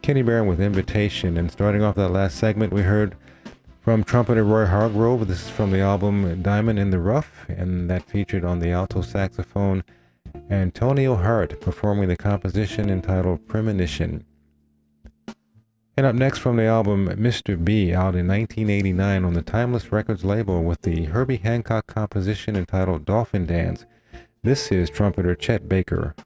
Kenny Barron with Invitation. And starting off that last segment, we heard from trumpeter Roy Hargrove. This is from the album Diamond in the Rough, and that featured on the alto saxophone Antonio Hart performing the composition entitled Premonition. And up next from the album Mr. B, out in 1989 on the Timeless Records label with the Herbie Hancock composition entitled Dolphin Dance. This is trumpeter Chet Baker